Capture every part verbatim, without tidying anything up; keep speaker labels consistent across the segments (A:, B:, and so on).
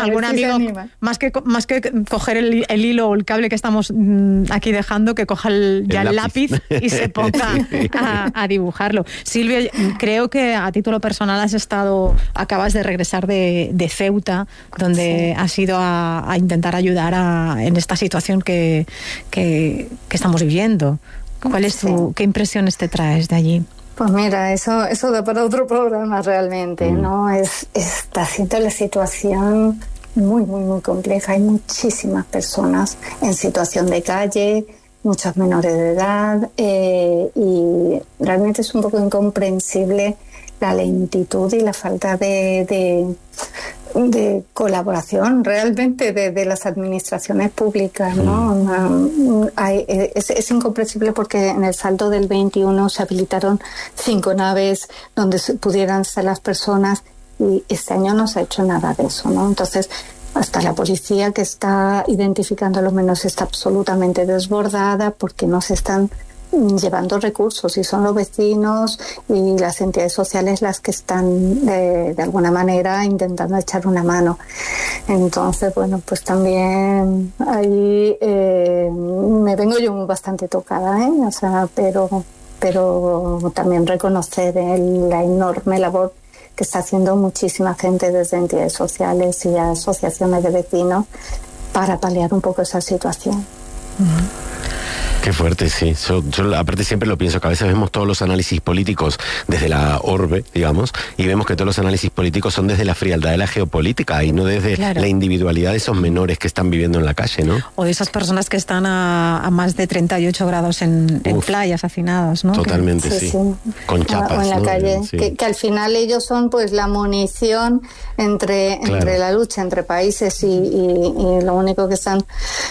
A: algún
B: si
A: amigo, más que, más que coger el, el hilo o el cable que estamos mmm, aquí dejando, que coja el, ya el, el lápiz. lápiz y se ponga a, a dibujarlo. Silvia, creo que a título personal has estado, acabas de regresar de, de Ceuta, donde sí. has ido a, a intentar ayudar a, en esta situación que, que, que estamos viviendo. ¿Cuál es tu, sí. qué impresiones te traes de allí?
B: Pues mira, eso, eso da para otro programa realmente, mm. ¿no? Es, está siendo la situación muy, muy, muy compleja. Hay muchísimas personas en situación de calle, muchos menores de edad, eh, y realmente es un poco incomprensible la lentitud y la falta de, de, de colaboración realmente de, de las administraciones públicas, ¿no? Mm. Hay, es, es incomprensible porque en el saldo del veintiuno se habilitaron cinco naves donde pudieran estar las personas y este año no se ha hecho nada de eso, ¿no? Entonces, hasta la policía que está identificando a los menores está absolutamente desbordada porque no se están llevando recursos y son los vecinos y las entidades sociales las que están de, de alguna manera intentando echar una mano. Entonces, bueno, pues también ahí eh, me vengo yo bastante tocada, ¿eh? O sea, pero, pero también reconocer el, la enorme labor que está haciendo muchísima gente desde entidades sociales y asociaciones de vecinos para paliar un poco esa situación.
C: Uh-huh. Qué fuerte, sí. Yo, yo aparte siempre lo pienso, que a veces vemos todos los análisis políticos desde la orbe, digamos, y vemos que todos los análisis políticos son desde la frialdad de la geopolítica y no desde claro. la individualidad de esos menores que están viviendo en la calle, ¿no?
A: O de esas personas que están a, a más de treinta y ocho grados en, en playas hacinadas, ¿no?
C: Totalmente,
B: que,
C: sí.
B: sí.
C: Con chapas,
B: o en la
C: ¿no?
B: calle.
C: Sí.
B: Que, que al final ellos son pues la munición entre, claro. entre la lucha entre países y, y, y lo único que están,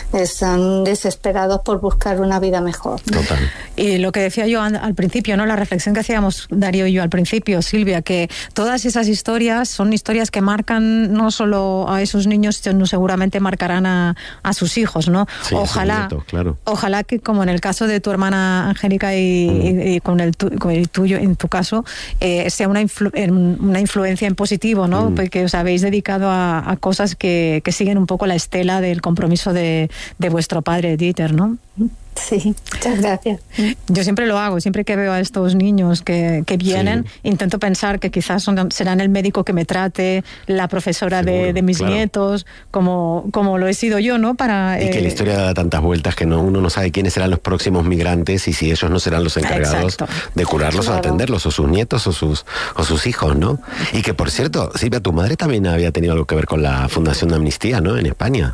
B: están desesperados por buscar una vida mejor.
C: Total.
A: Y lo que decía yo al principio, ¿no? La reflexión que hacíamos Darío y yo al principio, Silvia, que todas esas historias son historias que marcan no solo a esos niños, sino seguramente marcarán a, a sus hijos, ¿no?
C: Sí,
A: ojalá,
C: nieto, claro.
A: ojalá que como en el caso de tu hermana Angélica y, mm. y, y con, el tu, con el tuyo, en tu caso, eh, sea una, influ, una influencia en positivo, ¿no? Mm. Porque os habéis dedicado a, a cosas que, que siguen un poco la estela del compromiso de, de vuestro padre, Dieter, ¿no?
B: Sí, muchas gracias.
A: Yo siempre lo hago, siempre que veo a estos niños que, que vienen, sí. intento pensar que quizás son, serán el médico que me trate, la profesora Seguro, de, de mis claro. nietos, como, como lo he sido yo, ¿no? Para,
C: y eh... que la historia da tantas vueltas que no, uno no sabe quiénes serán los próximos migrantes y si ellos no serán los encargados Exacto. de curarlos claro. o atenderlos, o sus nietos o sus, o sus hijos, ¿no? Y que, por cierto, Silvia, tu madre también había tenido algo que ver con la Fundación de Amnistía, ¿no? En España.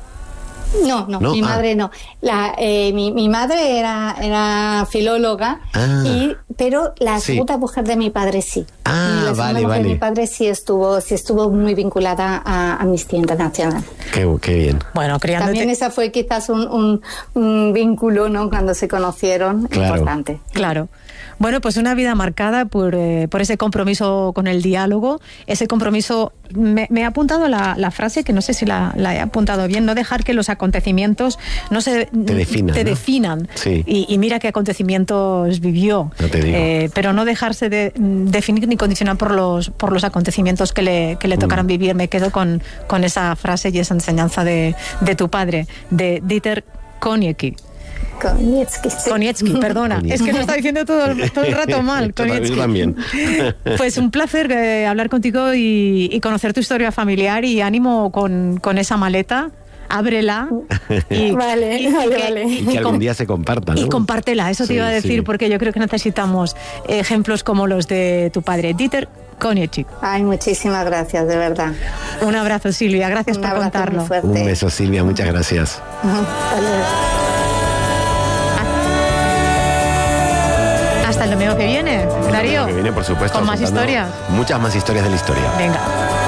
B: No, no,
C: ¿No?
B: mi madre ah. no. La, eh, mi, mi madre era, era filóloga, ah. y, pero la sí. segunda mujer de mi padre sí.
C: Ah,
B: y la
C: vale,
B: mujer
C: vale.
B: de mi padre sí estuvo, sí estuvo muy vinculada a Amnistía Internacional.
C: Qué, qué bien.
A: Bueno, criándote...
B: También esa fue quizás un, un, un vínculo, ¿no? Cuando se conocieron,
C: claro.
B: importante.
A: Claro. Bueno, pues una vida marcada por, eh, por ese compromiso con el diálogo, ese compromiso, me, me he apuntado la, la frase, que no sé si la, la he apuntado bien, no dejar que los acontecimientos no se
C: te definan,
A: te
C: ¿no?
A: definan.
C: Sí.
A: Y, y mira qué acontecimientos vivió,
C: no te digo.
A: Eh, pero no dejarse de definir ni condicionar por los, por los acontecimientos que le, que le tocaron mm. vivir. Me quedo con, con esa frase y esa enseñanza de, de tu padre, de Dieter Konieczki.
B: Konieczki, sí.
A: Konieczki, perdona. Konieczki. Es que lo está diciendo todo, todo el rato mal.
C: Konieczki. También.
A: Pues un placer eh, hablar contigo y, y conocer tu historia familiar, y ánimo con, con esa maleta. Ábrela y,
B: vale,
A: y,
B: vale,
A: y, que,
B: vale.
C: y que algún día se comparta, ¿no?
A: Y compártela, eso te sí, iba a decir, sí. porque yo creo que necesitamos ejemplos como los de tu padre, Dieter Konieczki.
B: Ay, muchísimas gracias, de verdad.
A: Un abrazo, Silvia, gracias
B: Un
A: por contarlo.
C: Un beso, Silvia, muchas gracias.
A: Hasta el domingo que viene, Darío.
C: El domingo que viene, por supuesto.
A: Con más historias.
C: Muchas más historias de la historia.
A: Venga.